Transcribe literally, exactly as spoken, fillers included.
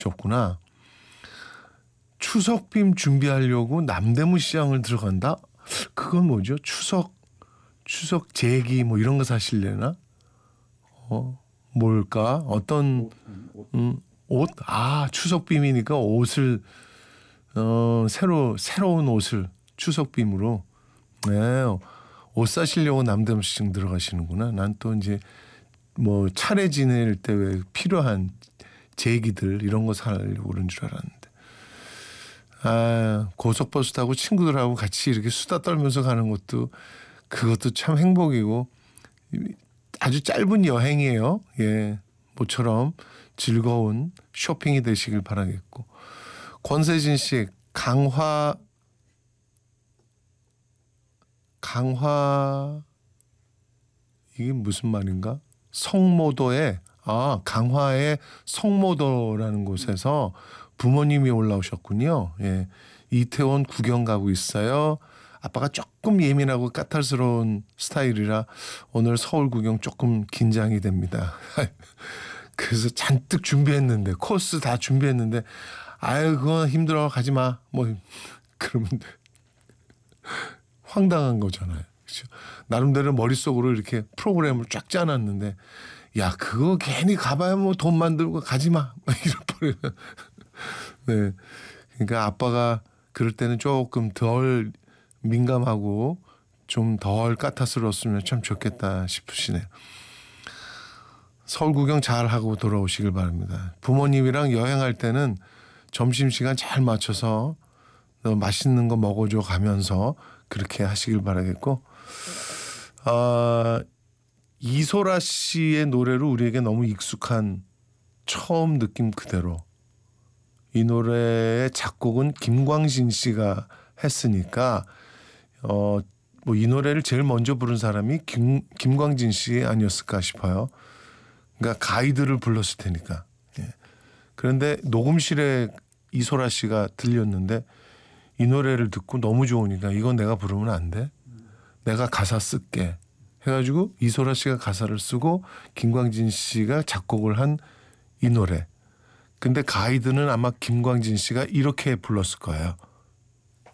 셨구나. 추석빔 준비하려고 남대문 시장을 들어간다? 그건 뭐죠? 추석 추석 제기 뭐 이런 거 사실래나? 어 뭘까? 어떤 음, 옷? 아 추석빔이니까 옷을 어 새로 새로운 옷을 추석빔으로 네. 옷 사시려고 남대문 시장 들어가시는구나. 난 또 이제 뭐 차례 지낼 때 왜 필요한 제기들 이런 거 사려고 그런 줄 알았는데. 아, 고속버스 타고 친구들하고 같이 이렇게 수다 떨면서 가는 것도 그것도 참 행복이고 아주 짧은 여행이에요. 예, 모처럼 즐거운 쇼핑이 되시길 바라겠고. 권세진 씨, 강화 강화 이게 무슨 말인가? 성모도에 아 강화의 성모도라는 곳에서 부모님이 올라오셨군요. 예, 이태원 구경 가고 있어요. 아빠가 조금 예민하고 까탈스러운 스타일이라 오늘 서울 구경 조금 긴장이 됩니다. 그래서 잔뜩 준비했는데 코스 다 준비했는데 아유 그거 힘들어 가지 마. 뭐 그러면 황당한 거잖아요. 그렇죠? 나름대로 머릿속으로 이렇게 프로그램을 쫙 짜놨는데 야 그거 괜히 가봐야 뭐 돈 만들고 가지 마. 이럴 뻔. 네, 그러니까 아빠가 그럴 때는 조금 덜 민감하고 좀 덜 까탈스러웠으면 참 좋겠다 싶으시네요. 서울 구경 잘 하고 돌아오시길 바랍니다. 부모님이랑 여행할 때는 점심시간 잘 맞춰서 맛있는 거 먹어줘 가면서 그렇게 하시길 바라겠고 아, 이소라 씨의 노래로 우리에게 너무 익숙한 처음 느낌 그대로 이 노래의 작곡은 김광진 씨가 했으니까 어, 뭐 이 노래를 제일 먼저 부른 사람이 김, 김광진 씨 아니었을까 싶어요. 그러니까 가이드를 불렀을 테니까. 예. 그런데 녹음실에 이소라 씨가 들렸는데 이 노래를 듣고 너무 좋으니까 이건 내가 부르면 안 돼? 내가 가사 쓸게. 해가지고 이소라 씨가 가사를 쓰고 김광진 씨가 작곡을 한 이 노래. 근데 가이드는 아마 김광진 씨가 이렇게 불렀을 거예요.